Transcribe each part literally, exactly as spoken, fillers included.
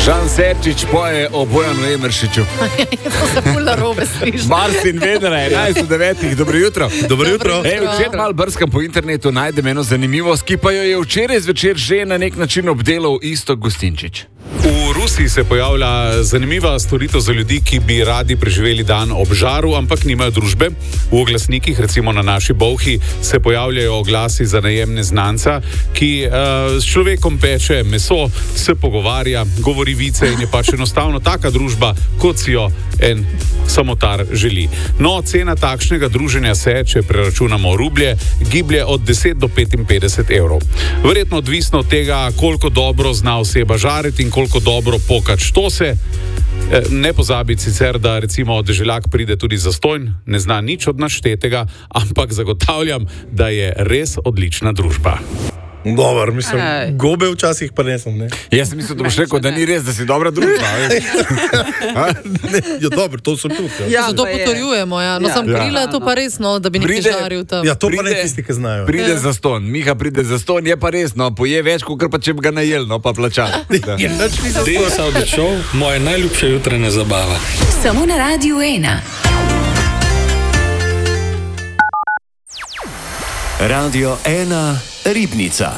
Žan Serčič poje o Bojanu Emeršiču. To se ful narobe sliši. Mars in Venera, enajst do devetih. Dobro jutro. Dobro jutro. Ej, včeraj malo brskam po internetu, najdem eno zanimivost, ki pa jo je včeraj zvečer že na nek način obdelal Iztok Gustinčič. V Rusiji se pojavlja zanimiva storitev za ljudi, ki bi radi preživeli dan ob žaru, ampak nimajo družbe. V oglasnikih, recimo na naši Bolhi, se pojavljajo oglasi za najem neznanca, ki uh, s človekom peče meso, se pogovarja, govori vice in je pač enostavno taka družba, kot si jo en samotar želi. No, cena takšnega druženja se, če preračunamo rublje, giblje od deset do petinpetdeset evrov. Verjetno odvisno od tega, koliko dobro zna oseba žariti in koliko dobro pokač štose. Ne pozabiti sicer, da recimo deželjak pride tudi zastonj, ne zna nič od naštetega, ampak zagotavljam, da je res odlična družba. Dobar, mislim, Aj. gobe včasih pa nesem, ne? Jaz sem mislil, da boš rekel, da ni res, da si dobra družba. ne, ja, dobro, to sem tudi. Ja, ja to potrjujemo, ja. No, ja. sem krila, to pa res, no, da bi nekaj žaril tam. Ja, to pride, pa ne tisti, ki znajo. Pride ja. zaston, Miha pride zaston, je pa res, no, poje več, kot pa če bi ga najel, no, pa plačal. Ja, Delo se odšel, moja najljubša jutranja zabava. Samo na Radiu ena. Radio ena Ribnica.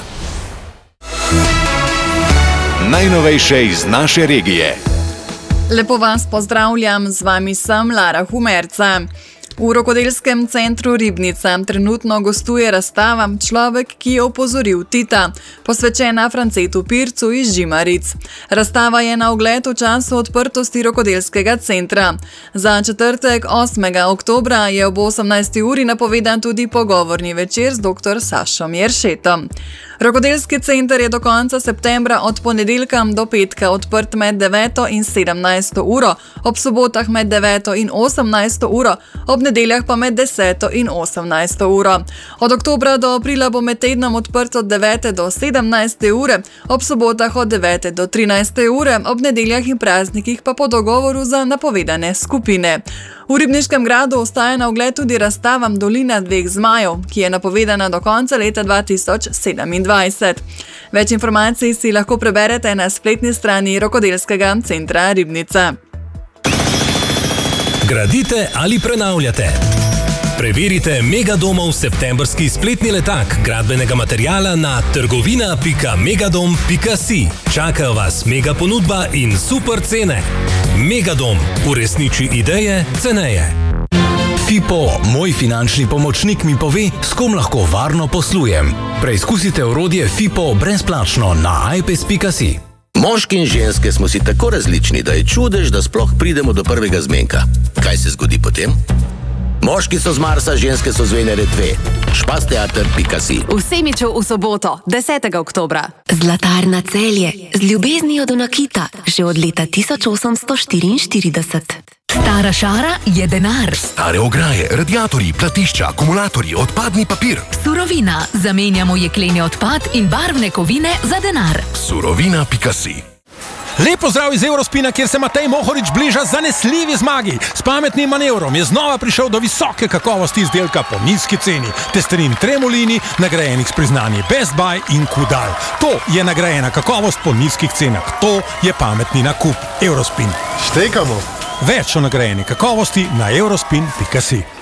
Najnovejše iz naše regije. Lepo vas pozdravljam, z vami sem Lara Humerca. V Rokodelskem centru Ribnica trenutno gostuje razstava Človek, ki je opozoril Tita, posvečena Francetu Pircu iz Žimaric. Razstava je na ogled v času odprtosti Rokodelskega centra. Za četrtek osmega oktobra je ob osemnajsti uri napovedan tudi pogovorni večer z doktor Sašom Jeršetom. Rokodelski center je do konca septembra od ponedeljka do petka odprt med deveto in sedemnajsto uro, ob sobotah med deveto in osemnajsto uro, ob nedeljah pa med deseto in osemnajsto uro. Od oktobra do aprila bo med tednom odprt od devete do sedemnajste ure, ob sobotah od devete do trinajste ure, ob nedeljah in praznikih pa po dogovoru za napovedane skupine. V Ribniškem gradu ostaja na ogled tudi razstava Dolina dveh zmajev, ki je napovedana do konca leta dva tisoč sedemindvajset. Več informacij si lahko preberete na spletni strani Rokodelskega centra Ribnica. Gradite ali prenavljate? Preverite Megadomov septembrski spletni letak gradbenega materiala na trgovina pika megadom pika si. Čakajo vas mega ponudba in super cene. Megadom, uresniči ideje ceneje. Fipo, moj finančni pomočnik, mi pove, s kom lahko varno poslujem. Preizkusite orodje Fipo brezplačno na i pes pika si. Moški in ženske smo si tako različni, da je čudež, da sploh pridemo do prvega zmenka. Kaj se zgodi potem? Moški so z Marsa, ženske so z Venere dve. špasteater pika si. V Semiču v soboto, desetega oktobra. Zlatarna Celje, z ljubeznijo do nakita, že od leta tisoč osemsto štiriinštirideset. Stara šara je denar. Stare ograje, radiatorji, platišča, akumulatorji, odpadni papir. Surovina, zamenjamo jekleni odpad in barvne kovine za denar. Surovina pika si. Lep pozdrav iz Eurospina, kjer se Matej Mohorič bliža zanesljivi zmagi. S pametnim manevrom je znova prišel do visoke kakovosti izdelka po nizki ceni. Testerin Tremolini, nagrajenih s priznanji Best Buy in Kudal. To je nagrajena kakovost po nizkih cenah. To je pametni nakup. Eurospin. Štekamo. Več o nagrajeni kakovosti na eurospin pika si.